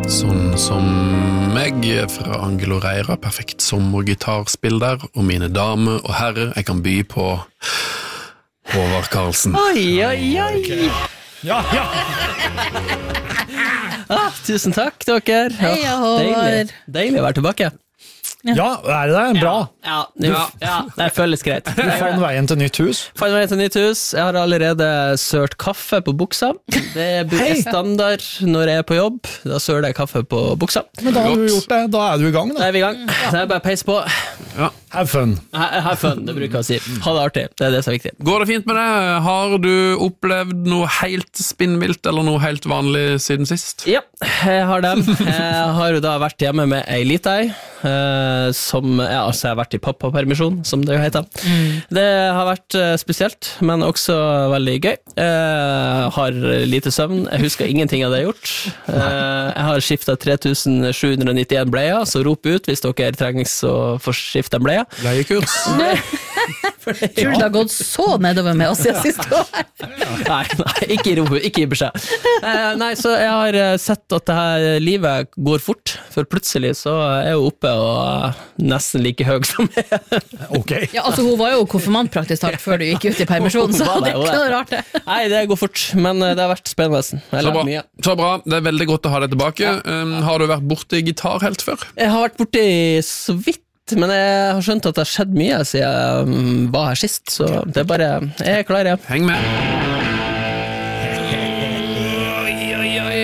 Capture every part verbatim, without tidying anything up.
Sånn som meg fra Angelo Reira, perfekt sommergitarspiller, og mine damer og herrer, jeg kan by på Håvard Karlsen. Oi, oi, oi. Ja, ja. Ah, tusen takk, dere. Hei, Håvard. Deilig. Deilig å være tilbake. Ja, er det det? Bra. Ja, ja, ja. Det føles greit. Du fant veien til nytt hus. Fant veien til nytt hus. Jeg har allerede sørt kaffe på buksa. Det er standard når jeg er på jobb. Da sører jeg kaffe på buksa. Men da har du gjort det. Da er du i gang, Da da. er vi i gang. Så jeg bare peis på. Ja. Have fun. Have fun, det bruker jeg å si. Ha det artig. Det er det som er viktig. Går det fint med deg? Har du opplevd noe helt spinnvilt eller noe helt vanlig siden sist? Ja, jeg har dem. Jeg har jo da vært hjemme med ei lita ei, eh, som, ja, altså jeg har vært i pappapermisjon, som det jo heter. Mm. Det har vært eh, spesielt, men også veldig gøy. Jeg har lite søvn, jeg husker ingenting av det jeg har gjort. Eh, jeg har skiftet tre tusen sju hundre nittien bleier, så rop ut hvis dere trenger å få skifte en bleie. Leiekurs. Tror du det har gått så nedover med oss siden siste år? Nei, nei, ikke i ro, ikke i beskjed. Eh, nei, så jeg har sett at det her livet går fort, for plutselig så er jeg jo oppe og nesten like høy som jeg. Ok. Ja, altså hun var jo konfirmant praktisk talt før du gikk ut i permisjon, så det er ikke noe rart det. Nei, det går fort, men det har vært spennende. Jeg Så har bra. lært mye. Så bra, det er veldig godt å ha deg tilbake. Um, har du vært borte i gitar helt før? Jeg har vært borte i så vidt, men jeg har skjønt at det har skjedd mye siden jeg um, var her sist, så det er bare, jeg er klar, ja. Heng med. Oi, oi, oi.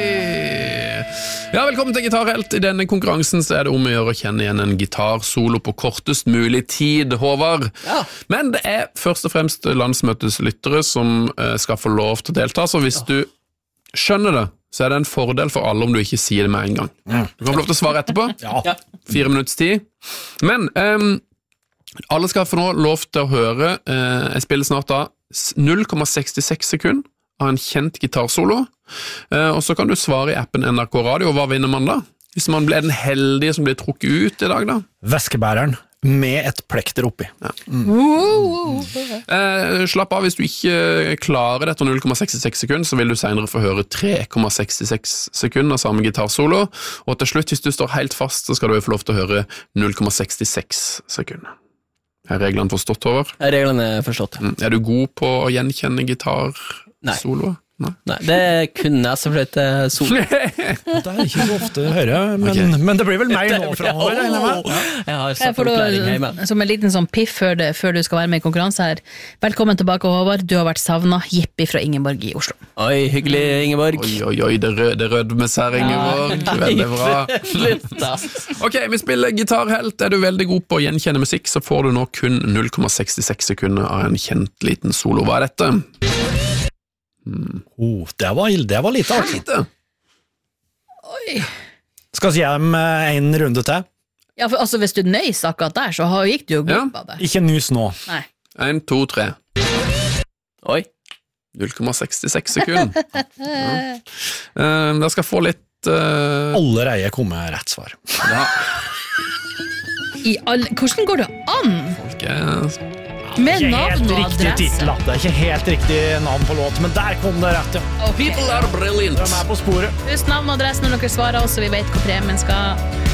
Ja, velkommen til Gitarhelt. I denne konkurransen så er det om å gjøre å kjenne igjen en gitarsolo på kortest mulig tid, Håvard. Ja. Men det er først og fremst landsmøtets lyttere som uh, skal få lov til å delta, så hvis du skjønner det, så er det en fordel for alle om du ikke sier det med en gang. Du kan få lov til å svare etterpå. Ja. Fire minutts tid. Men um, alle skal få nå lov til å høre, uh, jeg spiller snart da null komma sekstiseks sekund av en kjent gitarsolo, uh, og så kan du svare i appen N R K Radio. Hva vinner man da? Hvis man blir den heldige som blir trukket ut i dag da? Væskebæreren med et plekter oppi. Ja. Mm. Eh, slapp av, hvis du ikke klarer dette null komma sekstiseks sekunder, så vil du senere få høre tre komma sekstiseks sekunder av samme gitarsolo, og til slutt, hvis du står helt fast, så skal du få lov til å høre null komma sekstiseks sekunder. Er reglene forstått, Håvard? Er reglene forstått? Mm. Er du god på å gjenkjenne gitarsoloer? Nei. Nei, det er kun nesefløyte solo. Det er ikke så ofte å høre, men, okay. men det blir vel mer nå fremover. Jeg har satt For opplæring hjemme. Som en liten sånn piff før, det, før du skal være med i konkurranse her. Velkommen tilbake, Håvard. Du har vært savnet. Jippi fra Ingeborg i Oslo. Oi, hyggelig, Ingeborg. Oi, oi, oi, det, rød, det rødme seg, Ingeborg. Veldig bra. Ok, vi spiller Gitarhelt. Er du veldig god på å gjenkjenne musikk, så får du nå kun null komma sekstiseks sekunder av en kjent liten solo. Hva er dette? Hmm. Oh, det, var, det var lite artig. Oi. Skal vi gi dem en runde til? Ja, for altså, hvis du nøys akkurat der, så gikk du jo glipp ja. av det. Ikke nys nå. Nei. En, to, tre. Oi. null komma sekstiseks sekunder. Ja. Uh, jeg skal få litt uh... Allerede kommer rett svar. Ja. I all... Hvordan går det an? Folk er... Med navn og adresse. Titel, det er ikke helt riktig navn på låt, men der kom det rett, ja. Okay. People are brilliant. De er på sporet. Husk navn og adresse når dere svarer, så vi vet hvor premien skal